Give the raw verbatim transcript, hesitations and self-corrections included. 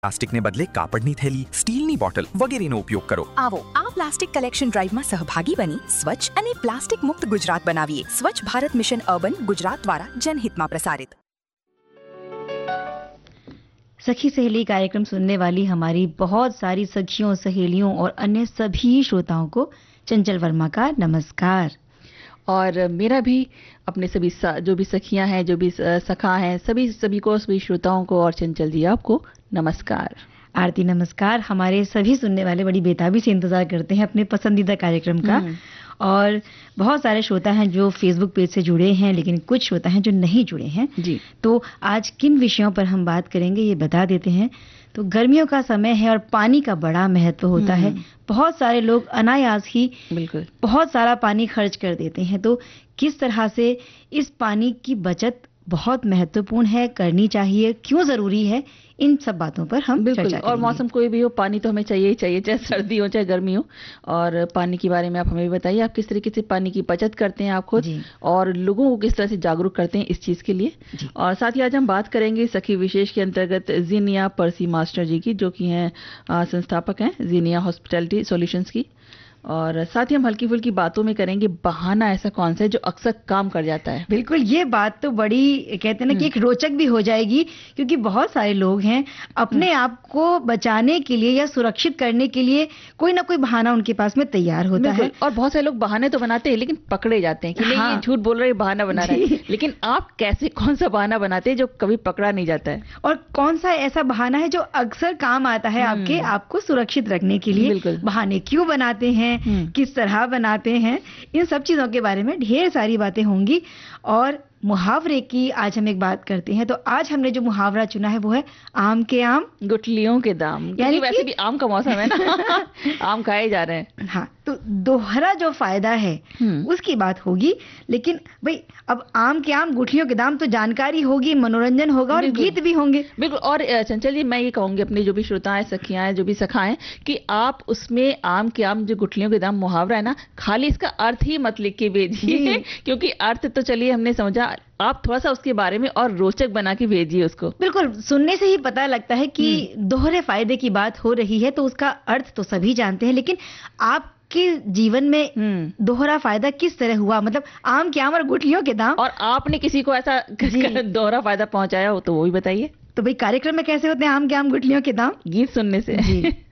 પ્લાસ્ટિકને બદલે કાપડની થેલી, સ્ટીલની બોટલ વગેરેનો ઉપયોગ કરો. આવો આ પ્લાસ્ટિક કલેક્શન ડ્રાઈવમાં સહભાગી બની સ્વચ્છ અને પ્લાસ્ટિક મુક્ત ગુજરાત બનાવીએ. સ્વચ્છ ભારત મિશન અર્બન गुजरात द्वारा जनहित में प्रसारित. सखी सहेली कार्यक्रम सुनने वाली हमारी बहुत सारी सखियों, सहेलियों और अन्य सभी श्रोताओं को चंचल वर्मा का नमस्कार. और मेरा भी अपने सभी जो भी सखियां हैं, जो भी सखा हैं, सभी सभी को, सभी श्रोताओं को और चंचल जी आपको नमस्कार. आरती नमस्कार. हमारे सभी सुनने वाले बड़ी बेताबी से इंतजार करते हैं अपने पसंदीदा कार्यक्रम का. और बहुत सारे श्रोता हैं जो फेसबुक पेज से जुड़े हैं, लेकिन कुछ श्रोता हैं जो नहीं जुड़े हैं जी. तो आज किन विषयों पर हम बात करेंगे ये बता देते हैं. तो गर्मियों का समय है और पानी का बड़ा महत्व होता है. बहुत सारे लोग अनायास ही बिल्कुल बहुत सारा पानी खर्च कर देते हैं. तो किस तरह से इस पानी की बचत बहुत महत्वपूर्ण है, करनी चाहिए, क्यों जरूरी है, इन सब बातों पर हम चर्चा करेंगे. और मौसम कोई भी हो, पानी तो हमें चाहिए ही चाहिए, चाहे सर्दी हो चाहे गर्मी हो. और पानी के बारे में आप हमें भी बताइए, आप किस तरीके से पानी की बचत करते हैं आप खुद, और लोगों को किस तरह से जागरूक करते हैं इस चीज के लिए. और साथ ही आज हम बात करेंगे सखी विशेष के अंतर्गत जीनिया पर्सी मास्टर जी की, जो कि हैं संस्थापक हैं जीनिया हॉस्पिटैलिटी सॉल्यूशंस की. और साथ ही हम हल्की फुल्की बातों में करेंगे बहाना ऐसा कौन सा है जो अक्सर काम कर जाता है. बिल्कुल, ये बात तो बड़ी कहते हैं ना कि एक रोचक भी हो जाएगी, क्योंकि बहुत सारे लोग हैं अपने आप को बचाने के लिए या सुरक्षित करने के लिए कोई ना कोई बहाना उनके पास में तैयार होता है. और बहुत सारे लोग बहाने तो बनाते हैं लेकिन पकड़े जाते हैं कि नहीं, हाँ, ये झूठ बोल रहे, बहाना बना रहे हैं. लेकिन आप कैसे, कौन सा बहाना बनाते हैं जो कभी पकड़ा नहीं जाता है, और कौन सा ऐसा बहाना है जो अक्सर काम आता है आपके आपको सुरक्षित रखने के लिए. बहाने क्यों बनाते हैं, किस तरह बनाते हैं, इन सब चीजों के बारे में ढेर सारी बातें होंगी. और मुहावरे की आज हम एक बात करते हैं. तो आज हमने जो मुहावरा चुना है वो है आम के आम गुठलियों के दाम. यानी वैसे भी आम का मौसम है ना, आम खाए जा रहे हैं. हाँ, तो दोहरा जो फायदा है उसकी बात होगी. लेकिन भाई अब आम के आम गुठलियों के दाम, तो जानकारी होगी, मनोरंजन होगा और गीत भी होंगे. बिल्कुल. और चंचल जी, मैं ये कहूंगी अपने जो भी श्रोता है, सखियां हैं, जो भी सखा हैं, कि आप उसमें आम के आम जो गुठलियों के दाम मुहावरा है ना, खाली इसका अर्थ ही मत लिख के भेजिए, क्योंकि अर्थ तो चलिए हमने समझा, आप थोड़ा सा उसके बारे में और रोचक बना के भेजिए उसको. बिल्कुल, सुनने से ही पता लगता है कि दोहरे फायदे की बात हो रही है, तो उसका अर्थ तो सभी जानते हैं, लेकिन आपके जीवन में दोहरा फायदा किस तरह हुआ, मतलब आम के आम और गुठलियों के दाम, और आपने किसी को ऐसा दोहरा फायदा पहुंचाया हो तो वो भी बताइए. तो भाई कार्यक्रम में कैसे होते हैं आम के आम गुठलियों के दाम? गीत सुनने से.